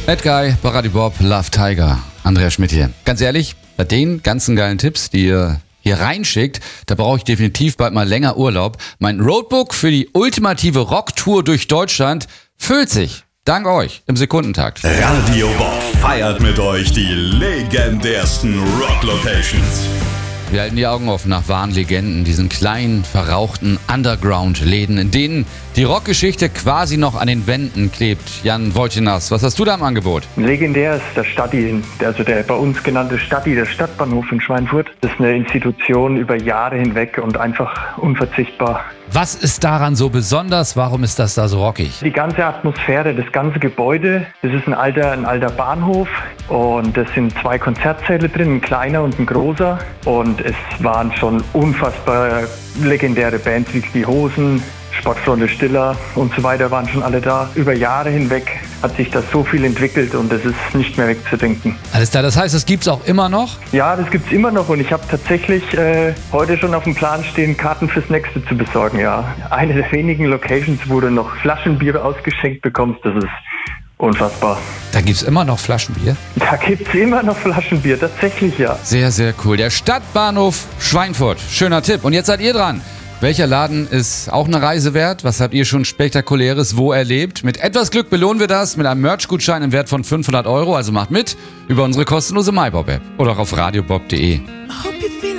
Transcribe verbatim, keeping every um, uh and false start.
Bad Guy, Baradi Bob, Love Tiger, Andreas Schmidt hier. Ganz ehrlich, bei den ganzen geilen Tipps, die ihr hier reinschickt, da brauche ich definitiv bald mal länger Urlaub. Mein Roadbook für die ultimative Rocktour durch Deutschland füllt sich. Dank euch im Sekundentakt. Radio Bob feiert mit euch die legendärsten Rock-Locations. Wir halten die Augen offen nach wahren Legenden, diesen kleinen, verrauchten Underground-Läden, in denen die Rockgeschichte quasi noch an den Wänden klebt. Jan Wojcinas, was hast du da im Angebot? Legendär ist der Stadti, also der bei uns genannte Stadti, der Stadtbahnhof in Schweinfurt. Das ist eine Institution über Jahre hinweg und einfach unverzichtbar. Was ist daran so besonders? Warum ist das da so rockig? Die ganze Atmosphäre, das ganze Gebäude, das ist ein alter, ein alter Bahnhof und es sind zwei Konzertsäle drin, ein kleiner und ein großer. Und es waren schon unfassbar legendäre Bands wie die Hosen, Sportfreunde Stiller und so weiter waren schon alle da. Über Jahre hinweg hat sich das so viel entwickelt und es ist nicht mehr wegzudenken. Alles klar, das heißt, es gibt's auch immer noch? Ja, das gibt's immer noch und ich habe tatsächlich äh, heute schon auf dem Plan stehen, Karten fürs nächste zu besorgen. Ja, eine der wenigen Locations, wo du noch Flaschenbier ausgeschenkt bekommst, das ist unfassbar. Da gibt's immer noch Flaschenbier? Da gibt's immer noch Flaschenbier, tatsächlich ja. Sehr, sehr cool. Der Stadtbahnhof Schweinfurt. Schöner Tipp. Und jetzt seid ihr dran. Welcher Laden ist auch eine Reise wert? Was habt ihr schon Spektakuläres wo erlebt? Mit etwas Glück belohnen wir das mit einem Merch-Gutschein im Wert von fünfhundert Euro. Also macht mit über unsere kostenlose MyBob-App oder auch auf radiobob punkt de.